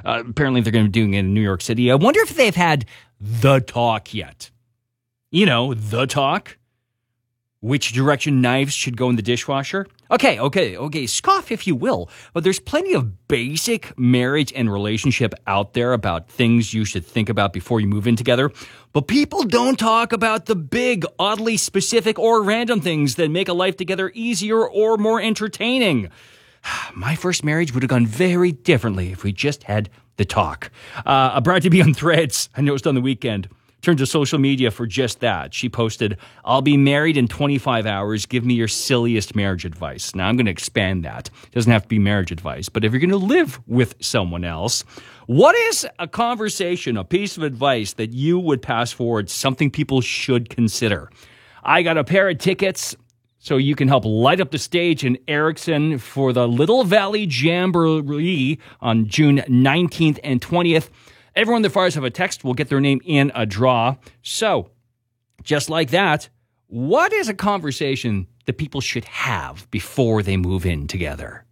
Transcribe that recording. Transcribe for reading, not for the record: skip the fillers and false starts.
Apparently, they're going to be doing it in New York City. I wonder if they've had the talk yet. You know, the talk. Which direction knives should go in the dishwasher? Okay, scoff if you will, but there's plenty of basic marriage and relationship out there about things you should think about before you move in together. But people don't talk about the big, oddly specific or random things that make a life together easier or more entertaining. My first marriage would have gone very differently if we just had the talk. A bride to be on Threads, I noticed on the weekend, turned to social media for just that. She posted, "I'll be married in 25 hours. Give me your silliest marriage advice." Now, I'm going to expand that. It doesn't have to be marriage advice. But if you're going to live with someone else, what is a conversation, a piece of advice that you would pass forward, something people should consider? I got a pair of tickets so you can help light up the stage in Erickson for the Little Valley Jamboree on June 19th and 20th. Everyone that fires up a text will get their name in a draw. So, just like that, what is a conversation that people should have before they move in together?